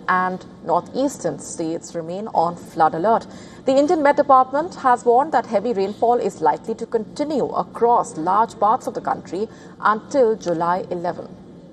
and northeastern states remain on flood alert. The Indian Met Department has warned that heavy rainfall is likely to continue across large parts of the country until July 11.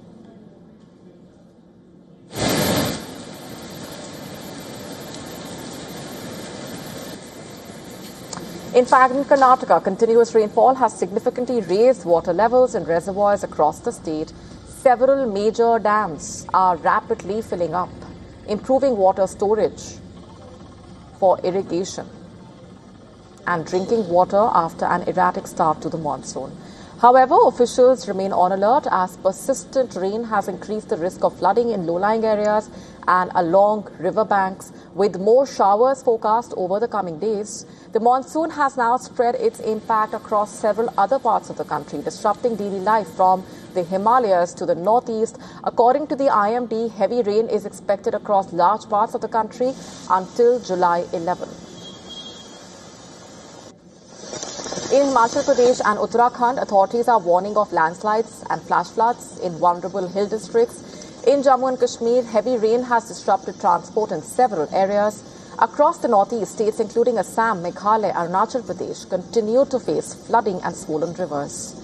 In fact, in Karnataka, continuous rainfall has significantly raised water levels in reservoirs across the state. Several major dams are rapidly filling up, improving water storage for irrigation and drinking water after an erratic start to the monsoon. However, officials remain on alert as persistent rain has increased the risk of flooding in low-lying areas and along riverbanks, with more showers forecast over the coming days. The monsoon has now spread its impact across several other parts of the country, disrupting daily life from the Himalayas to the northeast. According to the IMD, heavy rain is expected across large parts of the country until July 11. In Himachal Pradesh and Uttarakhand, authorities are warning of landslides and flash floods in vulnerable hill districts. In Jammu and Kashmir, heavy rain has disrupted transport in several areas. Across the northeast, states including Assam, Meghalaya, Arunachal Pradesh continue to face flooding and swollen rivers.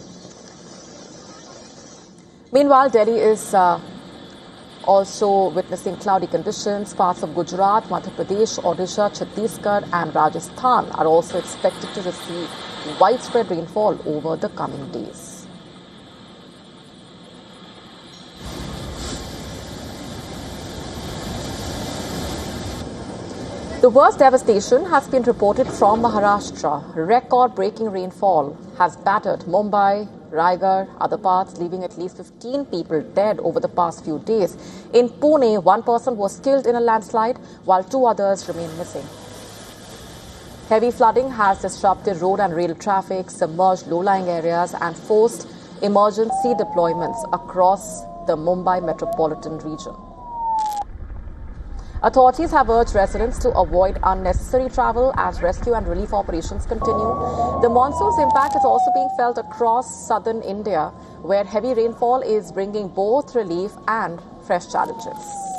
Meanwhile, Delhi is also witnessing cloudy conditions. Parts of Gujarat, Madhya Pradesh, Odisha, Chhattisgarh and Rajasthan are also expected to receive widespread rainfall over the coming days. The worst devastation has been reported from Maharashtra. Record-breaking rainfall has battered Mumbai, Raigad, other parts, leaving at least 15 people dead over the past few days. In Pune, one person was killed in a landslide, while 2 others remain missing. Heavy flooding has disrupted road and rail traffic, submerged low-lying areas, and forced emergency deployments across the Mumbai metropolitan region. Authorities have urged residents to avoid unnecessary travel as rescue and relief operations continue. The monsoon's impact is also being felt across southern India, where heavy rainfall is bringing both relief and fresh challenges.